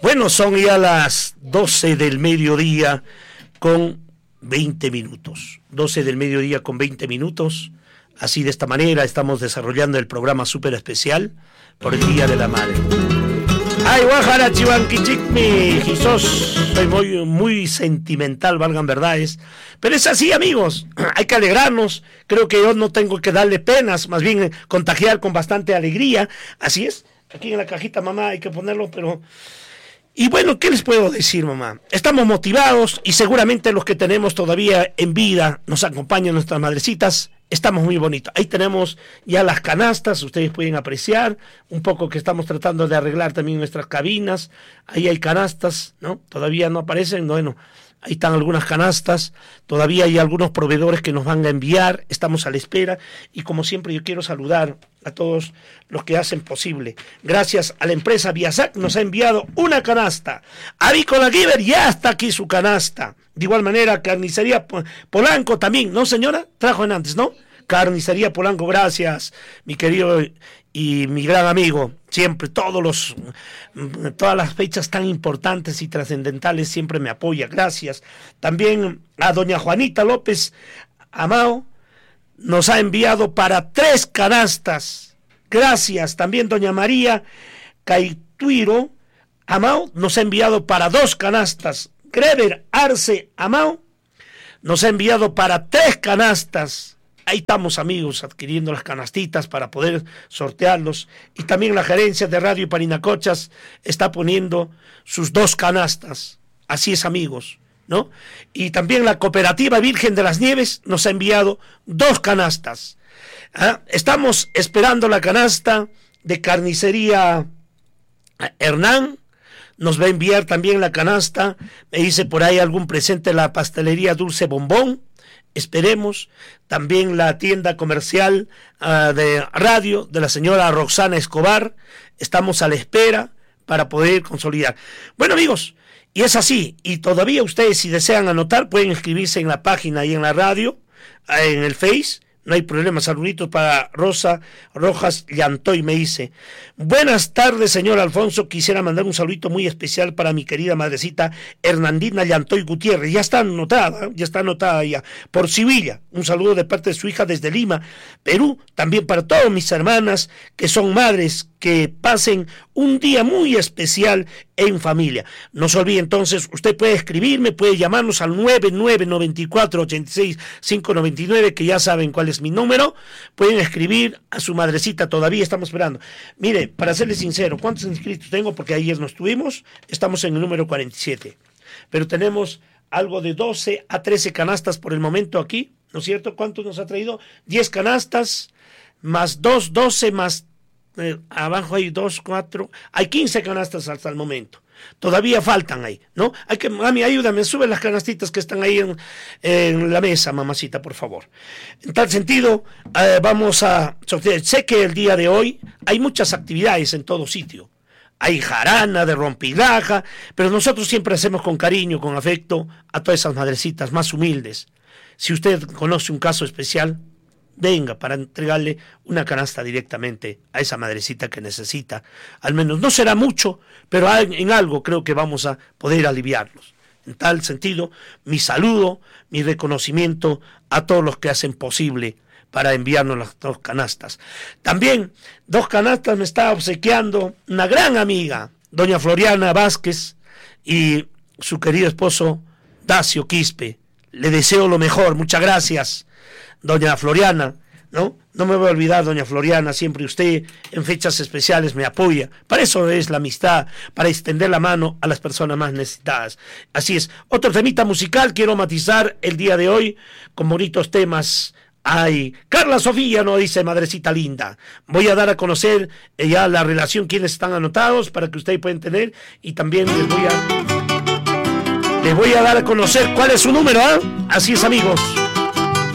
Bueno, son ya las 12 del mediodía con 20 minutos. 12 del mediodía con 20 minutos. Así, de esta manera, estamos desarrollando el programa súper especial por el Día de la Madre. Ay, guajara, chivanquichicmi, Jesús. Soy muy sentimental, valgan verdades. Pero es así, amigos. Hay que alegrarnos. Creo que yo no tengo que darle penas, más bien contagiar con bastante alegría. Así es. Aquí en la cajita, mamá, hay que ponerlo, pero... Y bueno, ¿qué les puedo decir, mamá? Estamos motivados y seguramente los que tenemos todavía en vida, nos acompañan nuestras madrecitas, estamos muy bonitos. Ahí tenemos ya las canastas, ustedes pueden apreciar un poco que estamos tratando de arreglar también nuestras cabinas. Ahí hay canastas, ¿no? Todavía no aparecen, bueno, ahí están algunas canastas, todavía hay algunos proveedores que nos van a enviar, estamos a la espera y como siempre yo quiero saludar a todos los que hacen posible. Gracias a la empresa Viasac nos ha enviado una canasta. Avícola Giver ya está aquí su canasta. De igual manera, Carnicería Polanco también, ¿no, señora? Trajo en antes, ¿no? Carnicería Polanco, gracias, mi querido y mi gran amigo. Siempre, todas las fechas tan importantes y trascendentales siempre me apoya. Gracias. También a doña Juanita López Amao nos ha enviado para 3 canastas. Gracias. También doña María Caituiro Amao nos ha enviado para 2 canastas. Greber Arce Amao nos ha enviado para 3 canastas. Ahí estamos, amigos, adquiriendo las canastitas para poder sortearlos. Y también la gerencia de Radio Parinacochas está poniendo sus 2 canastas. Así es, amigos, ¿no? Y también la Cooperativa Virgen de las Nieves nos ha enviado 2 canastas. Estamos esperando la canasta de Carnicería Hernán. Nos va a enviar también la canasta. Me dice por ahí algún presente de la pastelería Dulce Bombón. Esperemos. También la tienda comercial de radio de la señora Roxana Escobar. Estamos a la espera para poder consolidar. Bueno, amigos, y es así. Y todavía ustedes, si desean anotar, pueden inscribirse en la página y en la radio, en el Face. No hay problema. Saluditos para Rosa Rojas Llantoy, me dice. Buenas tardes, señor Alfonso. Quisiera mandar un saludito muy especial para mi querida madrecita Hernandina Llantoy Gutiérrez. Ya está anotada ya. Por Sevilla. Un saludo de parte de su hija desde Lima, Perú. También para todas mis hermanas que son madres, que pasen un día muy especial en familia. No se olvide entonces, usted puede escribirme, puede llamarnos al 9994-86-599, que ya saben cuál es mi número. Pueden escribir a su madrecita, todavía estamos esperando. Mire, para serles sincero, ¿cuántos inscritos tengo? Porque ayer no estuvimos, estamos en el número 47. Pero tenemos algo de 12 a 13 canastas por el momento aquí, ¿no es cierto? ¿Cuántos nos ha traído? 10 canastas, más 2, 12, más... abajo hay 2, 4, hay 15 canastas hasta el momento. Todavía faltan ahí, ¿no? Hay que, mami, ayúdame, sube las canastitas que están ahí en la mesa, mamacita, por favor. En tal sentido, vamos a sortear. Sé que el día de hoy hay muchas actividades en todo sitio. Hay jarana de rompigraja, pero nosotros siempre hacemos con cariño, con afecto a todas esas madrecitas más humildes. Si usted conoce un caso especial, venga para entregarle una canasta directamente a esa madrecita que necesita. Al menos no será mucho, pero en algo creo que vamos a poder aliviarlos. En tal sentido, mi saludo, mi reconocimiento a todos los que hacen posible para enviarnos las 2 canastas. También 2 canastas me está obsequiando una gran amiga, doña Floriana Vázquez, y su querido esposo Dacio Quispe. Le deseo lo mejor, muchas gracias, doña Floriana, ¿no? No me voy a olvidar, doña Floriana, siempre usted en fechas especiales me apoya. Para eso es la amistad, para extender la mano a las personas más necesitadas. Así es. Otro temita musical quiero matizar el día de hoy con bonitos temas. Ay, Carla Sofía no dice madrecita linda. Voy a dar a conocer ya la relación, quienes están anotados para que ustedes puedan tener, y también les voy a dar a conocer cuál es su número, ¿eh? Así es, amigos.